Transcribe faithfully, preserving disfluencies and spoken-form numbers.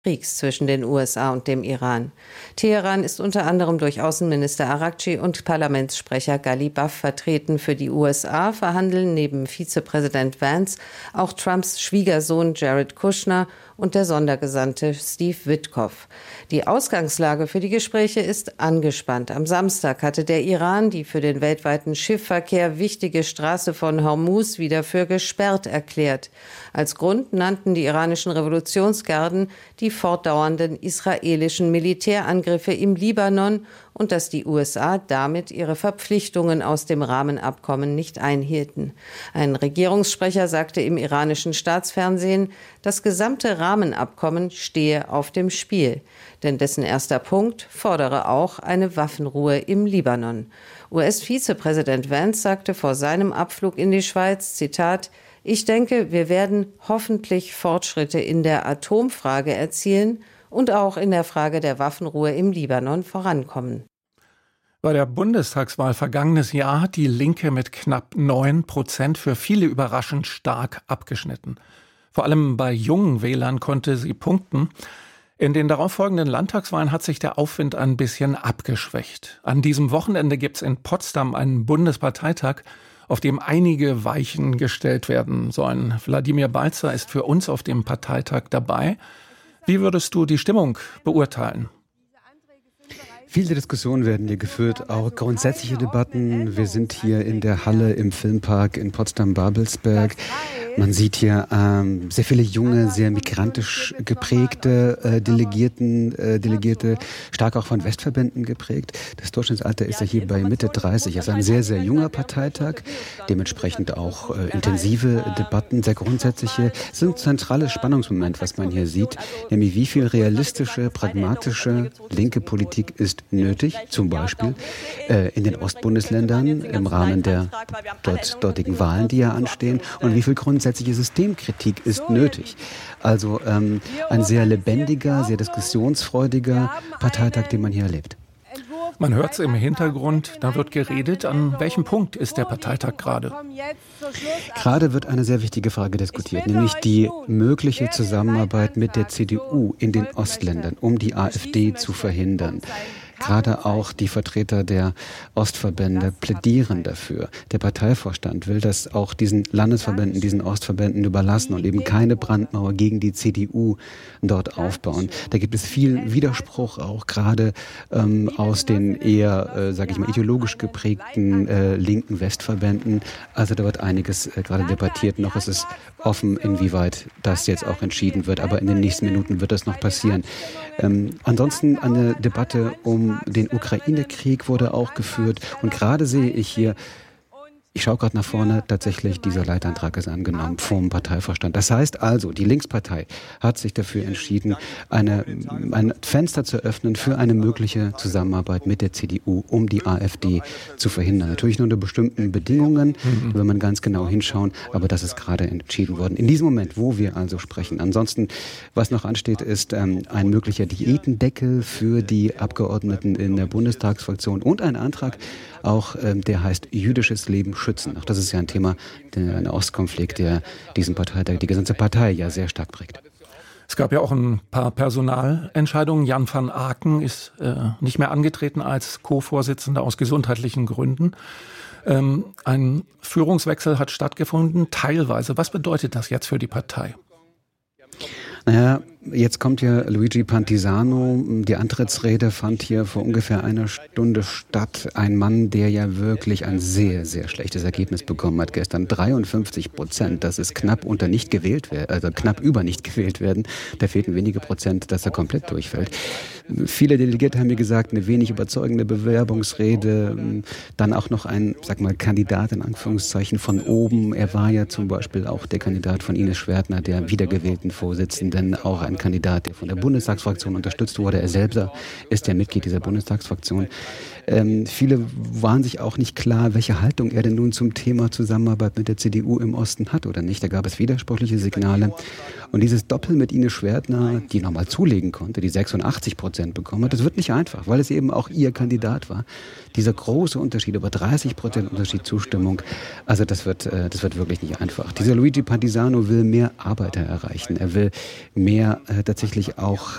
Kriegs zwischen den U S A und dem Iran. Teheran ist unter anderem durch Außenminister Araghchi und Parlamentssprecher Ghalibaf vertreten. Für die U S A verhandeln neben Vizepräsident Vance auch Trumps Schwiegersohn Jared Kushner und der Sondergesandte Steve Witkoff. Die Ausgangslage für die Gespräche ist angespannt. Am Samstag hatte der Iran die für den weltweiten Schiffverkehr wichtige Straße von Hormuz wieder für gesperrt erklärt. Als Grund nannten die iranischen Revolutionsgarden die fortdauernden israelischen Militärangriffe im Libanon und dass die U S A damit ihre Verpflichtungen aus dem Rahmenabkommen nicht einhielten. Ein Regierungssprecher sagte im iranischen Staatsfernsehen, das gesamte Rahmenabkommen stehe auf dem Spiel, denn dessen erster Punkt fordere auch eine Waffenruhe im Libanon. U S-Vizepräsident Vance sagte vor seinem Abflug in die Schweiz, Zitat, ich denke, wir werden hoffentlich Fortschritte in der Atomfrage erzielen und auch in der Frage der Waffenruhe im Libanon vorankommen. Bei der Bundestagswahl vergangenes Jahr hat die Linke mit knapp neun Prozent für viele überraschend stark abgeschnitten. Vor allem bei jungen Wählern konnte sie punkten. In den darauffolgenden Landtagswahlen hat sich der Aufwind ein bisschen abgeschwächt. An diesem Wochenende gibt es in Potsdam einen Bundesparteitag, auf dem einige Weichen gestellt werden sollen. Wladimir Balzer ist für uns auf dem Parteitag dabei. Wie würdest du die Stimmung beurteilen? Viele Diskussionen werden hier geführt, auch grundsätzliche Debatten. Wir sind hier in der Halle im Filmpark in Potsdam-Babelsberg. Man sieht hier ähm, sehr viele junge, sehr migrantisch geprägte äh, Delegierten, äh, Delegierte, stark auch von Westverbänden geprägt. Das Durchschnittsalter ist ja hier bei Mitte dreißig. Es ist ein sehr, sehr junger Parteitag, dementsprechend auch äh, intensive Debatten, sehr grundsätzliche. Es ist ein zentrales Spannungsmoment, was man hier sieht, nämlich wie viel realistische, pragmatische linke Politik ist nötig, zum Beispiel äh, in den Ostbundesländern im Rahmen der dort, dortigen Wahlen, die ja anstehen, und wie viel grundsätzliche Systemkritik ist nötig. Also ähm, ein sehr lebendiger, sehr diskussionsfreudiger Parteitag, den man hier erlebt. Man hört es im Hintergrund, da wird geredet. An welchem Punkt ist der Parteitag gerade? Gerade wird eine sehr wichtige Frage diskutiert, nämlich die mögliche Zusammenarbeit mit der C D U in den Ostländern, um die AfD zu verhindern. Gerade auch die Vertreter der Ostverbände plädieren dafür. Der Parteivorstand will das auch diesen Landesverbänden, diesen Ostverbänden überlassen und eben keine Brandmauer gegen die C D U dort aufbauen. Da gibt es viel Widerspruch, auch gerade ähm, aus den eher, äh, sage ich mal, ideologisch geprägten äh, linken Westverbänden. Also da wird einiges äh, gerade debattiert. Noch ist es offen, inwieweit das jetzt auch entschieden wird. Aber in den nächsten Minuten wird das noch passieren. Ähm, ansonsten eine Debatte um den Ukraine-Krieg wurde auch geführt. Und gerade sehe ich hier, ich schaue gerade nach vorne, tatsächlich dieser Leitantrag ist angenommen vom Parteivorstand. Das heißt also, die Linkspartei hat sich dafür entschieden, eine, ein Fenster zu öffnen für eine mögliche Zusammenarbeit mit der C D U, um die AfD zu verhindern. Natürlich nur unter bestimmten Bedingungen, mhm. wenn man ganz genau hinschauen, aber das ist gerade entschieden worden. In diesem Moment, wo wir also sprechen. Ansonsten, was noch ansteht, ist ähm, ein möglicher Diätendeckel für die Abgeordneten in der Bundestagsfraktion und ein Antrag, auch ähm, der heißt jüdisches Leben schützen. Auch das ist ja ein Thema, der, ein Ostkonflikt, der diesen Parteitag, die gesamte Partei ja sehr stark prägt. Es gab ja auch ein paar Personalentscheidungen. Jan van Aken ist äh, nicht mehr angetreten als Co-Vorsitzender aus gesundheitlichen Gründen. Ähm, ein Führungswechsel hat stattgefunden, teilweise. Was bedeutet das jetzt für die Partei? Naja, jetzt kommt ja Luigi Pantisano. Die Antrittsrede fand hier vor ungefähr einer Stunde statt. Ein Mann, der ja wirklich ein sehr, sehr schlechtes Ergebnis bekommen hat gestern. dreiundfünfzig Prozent, das ist knapp unter nicht gewählt werden, also knapp über nicht gewählt werden. Da fehlten wenige Prozent, dass er komplett durchfällt. Viele Delegierte haben mir gesagt, eine wenig überzeugende Bewerbungsrede. Dann auch noch ein, sag mal, Kandidat in Anführungszeichen von oben. Er war ja zum Beispiel auch der Kandidat von Ines Schwertner, der wiedergewählten Vorsitzenden, auch ein Kandidat, der von der Bundestagsfraktion unterstützt wurde. Er selber ist ja Mitglied dieser Bundestagsfraktion. Ähm, viele waren sich auch nicht klar, welche Haltung er denn nun zum Thema Zusammenarbeit mit der C D U im Osten hat oder nicht. Da gab es widersprüchliche Signale. Und dieses Doppel mit Ines Schwertner, die nochmal zulegen konnte, die sechsundachtzig Prozent bekommen hat, das wird nicht einfach, weil es eben auch ihr Kandidat war. Dieser große Unterschied, über dreißig Prozent Unterschied Zustimmung, also das wird, äh, das wird wirklich nicht einfach. Dieser Luigi Pantisano will mehr Arbeiter erreichen. Er will mehr äh, tatsächlich auch